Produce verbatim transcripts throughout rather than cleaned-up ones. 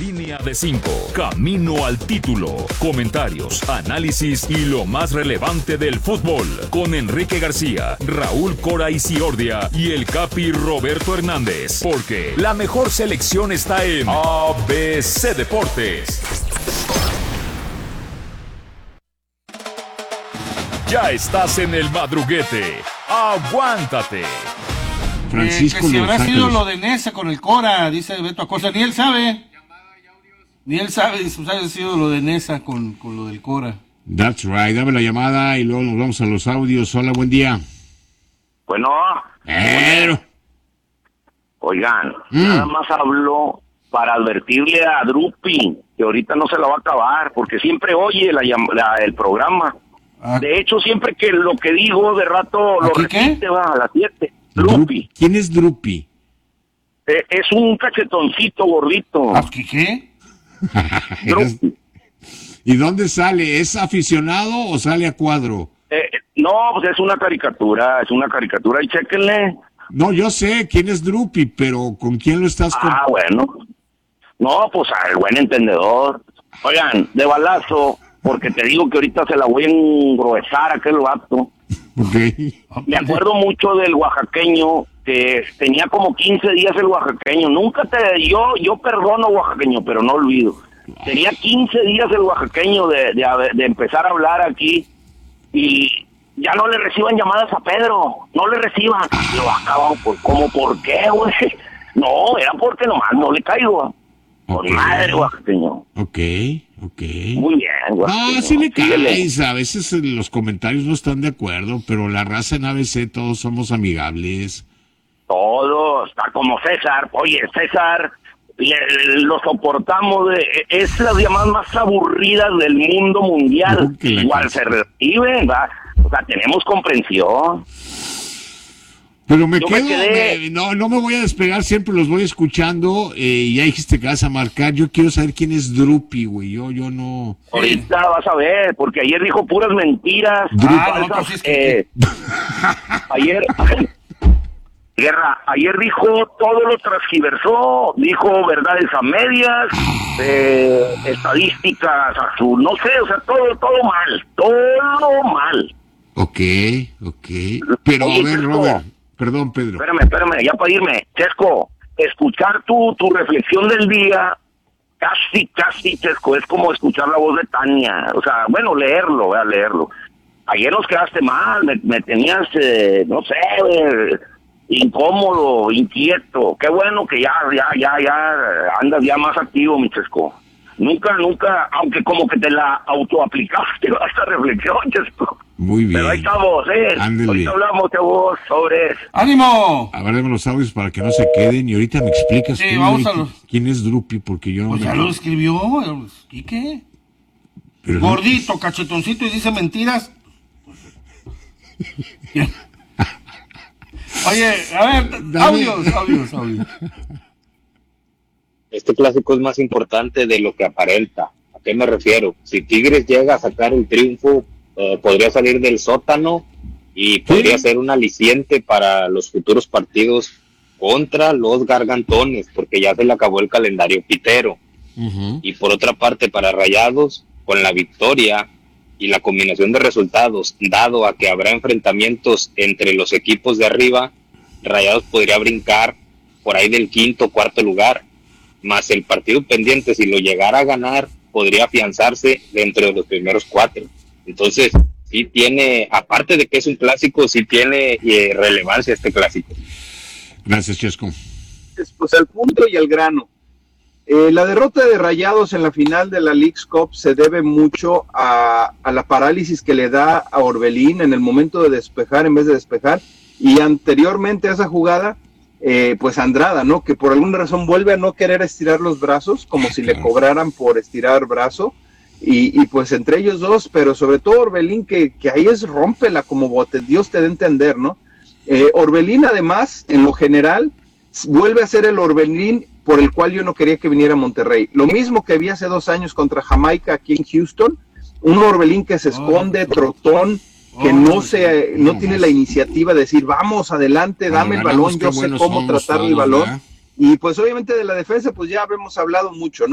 Línea de cinco, camino al título. Comentarios, análisis y lo más relevante del fútbol. Con Enrique García, Raúl Cora y Ciordia y el Capi Roberto Hernández. Porque la mejor selección está en A B C Deportes. Ya estás en el madruguete. Aguántate. Francisco, eh, que si habrá sido lo de Nesa con el Cora, dice Beto Acosta. Ni él sabe. Ni él sabe si ha sido lo de Nesa con, con lo del Cora. That's right. Dame la llamada y luego nos vamos a los audios. Hola, buen día. Bueno. Pero. Oigan, mm. nada más hablo para advertirle a Drupi que ahorita no se la va a acabar, porque siempre oye la, la, el programa. Ah. De hecho, siempre que lo que digo de rato lo repite, va a las siete. Drupi. ¿Quién es Drupi? Eh, es un cachetoncito gordito. ¿Ah, qué qué? Drupi. ¿Y dónde sale? ¿Es aficionado o sale a cuadro? Eh, no, pues es una caricatura, es una caricatura y chéquenle. No, yo sé quién es Drupi, pero ¿con quién lo estás con... Ah, bueno. No, pues al buen entendedor. Oigan, de balazo, porque te digo que ahorita se la voy a engruesar a aquel vato. Okay. Me acuerdo mucho del oaxaqueño, que tenía como quince días el oaxaqueño. Nunca te... Yo, yo perdono oaxaqueño, pero no olvido. Tenía quince días el oaxaqueño de, de, de empezar a hablar aquí y ya no le reciban llamadas a Pedro, no le reciban. Lo acaban por, ¿cómo por qué, güey? No, era porque nomás no le caigo. Por okay. Madre, oaxaqueño. Ok, ok. Muy bien, güey. Ah, sí le caes. A veces los comentarios no están de acuerdo, pero la raza en A B C todos somos amigables. Todos, está como César. Oye, César... Le, lo soportamos, de, es las llamadas más aburridas del mundo mundial. Igual se reciben, ¿va? O sea, tenemos comprensión. Pero me Yo quedo, me quedé... me, no, no me voy a despegar, siempre los voy escuchando. Eh, ya dijiste que vas a marcar. Yo quiero saber quién es Drupi, güey. Yo, yo no. Ahorita vas a ver, porque ayer dijo puras mentiras. Ah, no, no, si es que... eh, ayer. Guerra, ayer dijo, todo lo transgiversó, dijo verdades a medias, eh, estadísticas a su, no sé, o sea, todo, todo mal, todo mal. Ok, ok, pero Oye, a ver, Chesco, Robert, perdón, Pedro. Espérame, espérame, ya para irme, Chesco, escuchar tu, tu reflexión del día, casi, casi, Chesco, es como escuchar la voz de Tania, o sea, bueno, leerlo, voy a leerlo. Ayer nos quedaste mal, me, me tenías, eh, no sé, eh, incómodo, inquieto. Qué bueno que ya, ya, ya, ya andas ya más activo, mi Chesco. Nunca, nunca, aunque como que te la autoaplicaste esta reflexión, Chesco. Muy bien. Pero ahí estamos, ¿eh? Ándale. Ahorita hablamos de vos sobre... ¡Ánimo! Hablaremos los audios para que no se queden y ahorita me explicas sí, quién, vamos a quién, los... quién es Drupi, porque yo no... Pues me... ya lo escribió, ¿y qué? Pero gordito, no... cachetoncito y dice mentiras. Oye, a ver, Dame. audios, audios, audios. Este clásico es más importante de lo que aparenta. ¿A qué me refiero? Si Tigres llega a sacar el triunfo, eh, podría salir del sótano y podría ¿Sí? ser un aliciente para los futuros partidos contra los Gargantones, porque ya se le acabó el calendario pitero. Uh-huh. Y por otra parte, para Rayados, con la victoria y la combinación de resultados, dado a que habrá enfrentamientos entre los equipos de arriba, Rayados podría brincar por ahí del quinto o cuarto lugar, más el partido pendiente, si lo llegara a ganar, podría afianzarse dentro de los primeros cuatro. Entonces, sí tiene, aparte de que es un clásico, sí tiene eh, relevancia este clásico. Gracias, Chesco. Pues al punto y al grano. Eh, la derrota de Rayados en la final de la Leagues Cup se debe mucho a, a la parálisis que le da a Orbelín en el momento de despejar en vez de despejar, y anteriormente a esa jugada, eh, pues Andrada, ¿no? Que por alguna razón vuelve a no querer estirar los brazos, como si le cobraran por estirar brazo, y, y pues entre ellos dos, pero sobre todo Orbelín, que, que ahí es rómpela como bote, Dios te dé a entender, ¿no? Eh, Orbelín además, en lo general, vuelve a ser el Orbelín por el cual yo no quería que viniera a Monterrey. Lo mismo que vi hace dos años contra Jamaica aquí en Houston, un Orbelín que se esconde, trotón, que no se, no tiene la iniciativa de decir, vamos, adelante, dame el balón, yo sé cómo tratar el balón. Y pues obviamente de la defensa, pues ya hemos hablado mucho, ¿no?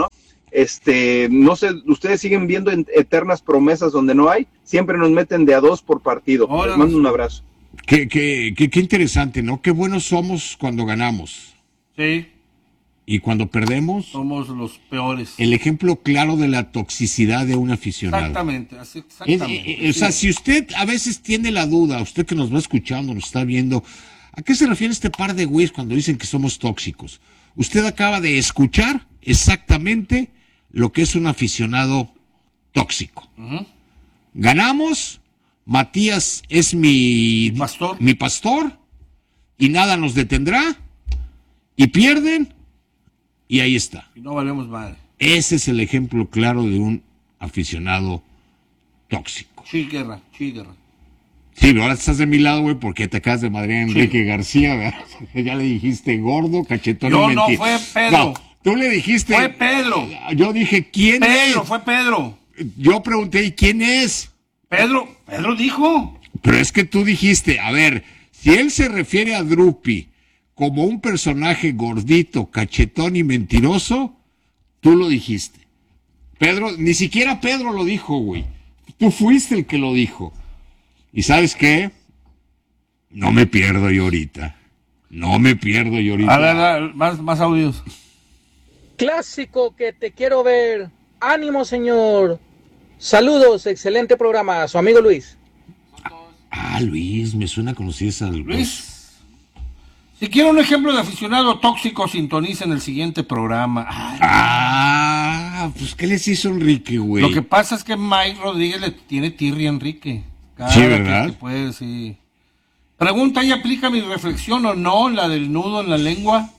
Este, no sé, ustedes siguen viendo eternas promesas donde no hay, siempre nos meten de a dos por partido. Hola, Les mando un abrazo. Qué, qué, qué, qué interesante, ¿no? Qué buenos somos cuando ganamos. Sí. Y cuando perdemos, somos los peores. El ejemplo claro de la toxicidad de un aficionado. Exactamente, así, exactamente. Es, eh, o sea, si usted a veces tiene la duda, usted que nos va escuchando, nos está viendo, ¿a qué se refiere este par de güeyes cuando dicen que somos tóxicos? Usted acaba de escuchar exactamente lo que es un aficionado tóxico. Uh-huh. Ganamos, Matías es mi, mi pastor. mi pastor y nada nos detendrá, y pierden. Y ahí está. Y no valemos madre. Ese es el ejemplo claro de un aficionado tóxico. Chiguerra, chiguerra. Sí, pero ahora estás de mi lado, güey, porque te acabas de madrear a Enrique sí. García, ¿verdad? Ya le dijiste gordo, cachetón. No, no, fue Pedro. No, tú le dijiste. Fue Pedro. Yo dije, ¿quién Pedro, es? Pedro, fue Pedro. Yo pregunté, ¿y quién es? Pedro, Pedro dijo. Pero es que tú dijiste, a ver, si él se refiere a Drupi como un personaje gordito, cachetón y mentiroso, tú lo dijiste. Pedro, ni siquiera Pedro lo dijo, güey. Tú fuiste el que lo dijo. ¿Y sabes qué? No me pierdo yo ahorita. No me pierdo yo ahorita. A ver, a ver, más, más audios. Clásico que te quiero ver. Ánimo, señor. Saludos, excelente programa. Su amigo Luis. Ah, Luis, me suena conocido esa Luis. Luis. Si quiere un ejemplo de aficionado tóxico, sintoniza en el siguiente programa. Ay, ah, pues ¿qué les hizo Enrique, güey? Lo que pasa es que Mike Rodríguez le tiene tirria a Enrique. Cada sí, ¿verdad? Que puede, sí. Pregunta, ¿y aplica mi reflexión o no? La del nudo en la lengua.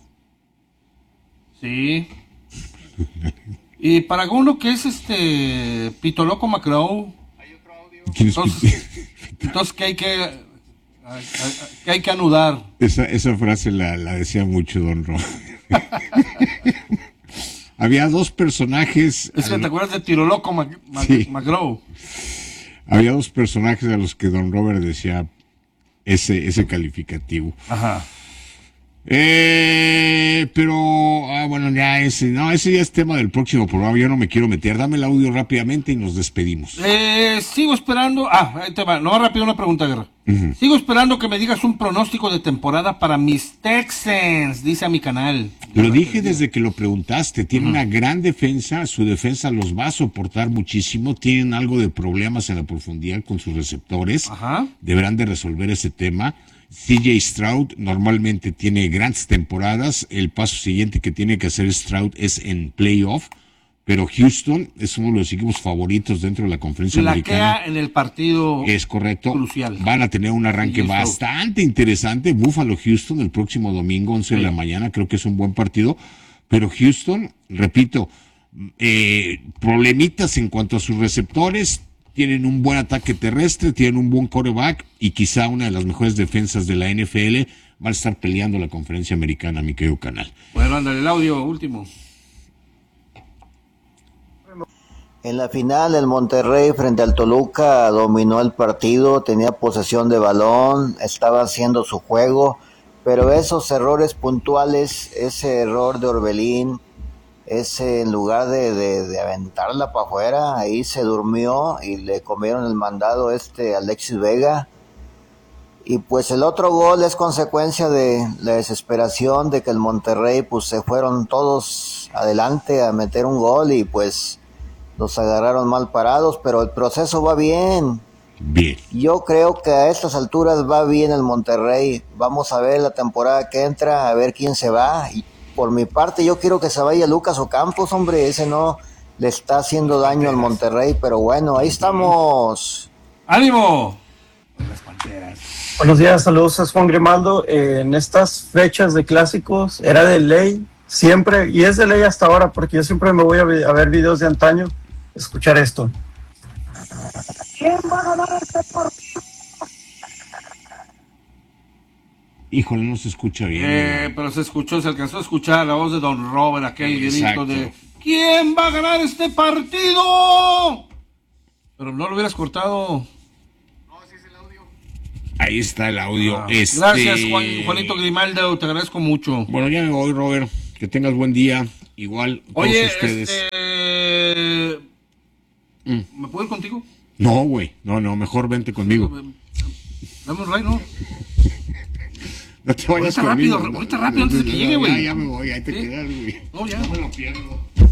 Sí. Y para uno que es este Pitoloco Macrow. Hay otro audio. Entonces, entonces ¿qué hay que... que hay que anudar? Esa, esa frase la, la decía mucho Don Ro. Había dos personajes. Es que te acuerdas de Tiroloco Mac, Mac, sí. Macrow. Había dos personajes a los que Don Robert decía ese, ese calificativo. Ajá. Eh, pero, ah, bueno, ya ese, no, ese ya es tema del próximo programa, yo no me quiero meter. Dame el audio rápidamente y nos despedimos. Eh, sigo esperando, ah, ahí te va, no, rápido una pregunta, Guerra. Uh-huh. Sigo esperando que me digas un pronóstico de temporada para mis Texans, dice a mi canal. Lo dije desde que lo preguntaste, tiene uh-huh. una gran defensa, su defensa los va a soportar muchísimo, tienen algo de problemas en la profundidad con sus receptores, uh-huh. deberán de resolver ese tema. C J Stroud normalmente tiene grandes temporadas, el paso siguiente que tiene que hacer Stroud es en playoff, pero Houston es uno de los equipos favoritos dentro de la conferencia Laquea americana. En el partido es correcto, crucial. Van a tener un arranque bastante interesante, Buffalo Houston el próximo domingo, once sí. de la mañana, creo que es un buen partido, pero Houston, repito, eh, problemitas en cuanto a sus receptores. Tienen un buen ataque terrestre, tienen un buen quarterback y quizá una de las mejores defensas de la N F L. Van a estar peleando la conferencia americana, mi querido canal. Bueno, ándale, el audio último. En la final, el Monterrey frente al Toluca dominó el partido, tenía posesión de balón, estaba haciendo su juego, pero esos errores puntuales, ese error de Orbelín, ese en lugar de, de, de aventarla para afuera, ahí se durmió y le comieron el mandado este Alexis Vega. Y pues el otro gol es consecuencia de la desesperación de que el Monterrey pues se fueron todos adelante a meter un gol y pues los agarraron mal parados, pero el proceso va bien. Bien. Yo creo que a estas alturas va bien el Monterrey. Vamos a ver la temporada que entra, a ver quién se va. Y por mi parte, yo quiero que se vaya Lucas Ocampos, hombre, ese no le está haciendo daño al Monterrey, pero bueno, ahí estamos. ¡Ánimo! Las Panteras. Buenos días, saludos, es Juan Grimaldo. Eh, en estas fechas de clásicos era de ley, siempre, y es de ley hasta ahora, porque yo siempre me voy a, a ver videos de antaño, escuchar esto. ¿Quién va a ganar este partido? Híjole, no se escucha bien. Eh, pero se escuchó, se alcanzó a escuchar la voz de Don Robert, aquel grito de ¿quién va a ganar este partido? Pero no lo hubieras cortado. No, así es el audio. Ahí está el audio. Ah, este... Gracias, Juan, Juanito Grimaldo, te agradezco mucho. Bueno, ya me voy, Robert. Que tengas buen día. Igual, Oye, todos ustedes. Este... Mm. ¿Me puedo ir contigo? No, güey. No, no, mejor vente conmigo. Dame un ray, ¿no? No te vayas ahorita conmigo. rápido, ahorita rápido, antes de que llegue, güey. Ya, ya me voy, ahí te ¿Sí? quedas, güey. No, ya. No me lo pierdo.